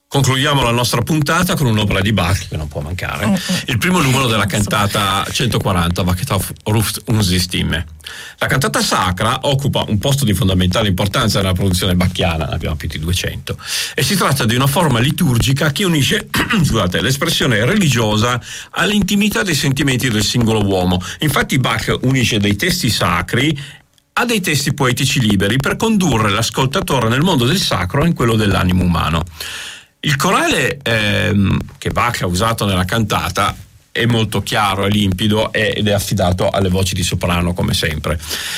Concludiamo la nostra puntata con un'opera di Bach che non può mancare. Il primo numero della cantata 140, Wacht auf, ruft unsere Stimme. La cantata sacra occupa un posto di fondamentale importanza nella produzione bacchiana, ne abbiamo più di 200, e si tratta di una forma liturgica che unisce l'espressione religiosa all'intimità dei sentimenti del singolo uomo. Infatti Bach unisce dei testi sacri a dei testi poetici liberi per condurre l'ascoltatore nel mondo del sacro e in quello dell'animo umano. Il corale che Bach ha usato nella cantata è molto chiaro e limpido ed è affidato alle voci di soprano, come sempre.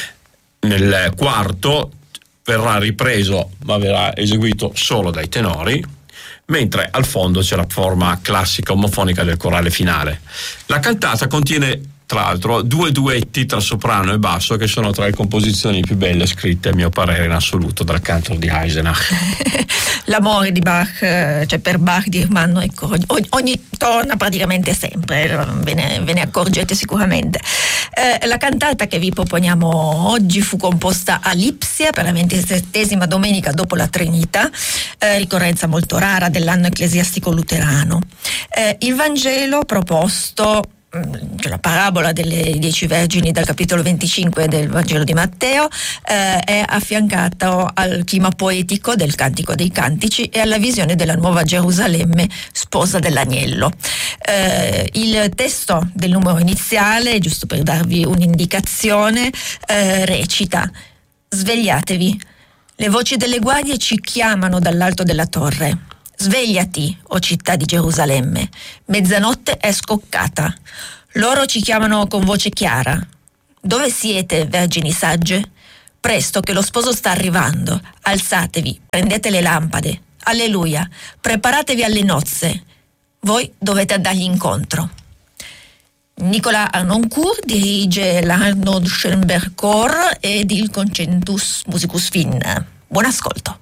Nel quarto verrà ripreso, ma verrà eseguito solo dai tenori, mentre al fondo c'è la forma classica omofonica del corale finale. La cantata contiene, tra l'altro, 2 duetti tra soprano e basso che sono tra le composizioni più belle scritte, a mio parere, in assoluto, dal canto di Eisenach. L'amore di Bach, cioè per Bach di Rachmaninoff, ecco, ogni torna praticamente sempre, ve ne accorgete sicuramente. La cantata che vi proponiamo oggi fu composta a Lipsia per la 27ª domenica dopo la Trinità, ricorrenza molto rara dell'anno ecclesiastico luterano. Il Vangelo proposto, la parabola delle 10 vergini dal capitolo 25 del Vangelo di Matteo, è affiancato al clima poetico del Cantico dei Cantici e alla visione della nuova Gerusalemme, sposa dell'agnello. Il testo del numero iniziale, giusto per darvi un'indicazione, recita: svegliatevi, le voci delle guardie ci chiamano dall'alto della torre. Svegliati, o città di Gerusalemme, mezzanotte è scoccata. Loro ci chiamano con voce chiara. Dove siete, vergini sagge? Presto che lo sposo sta arrivando. Alzatevi, prendete le lampade. Alleluia, preparatevi alle nozze. Voi dovete andargli incontro. Nicolas Harnoncourt dirige l'Arnold Schoenberg Chor ed il Concertus Musicus Fin. Buon ascolto.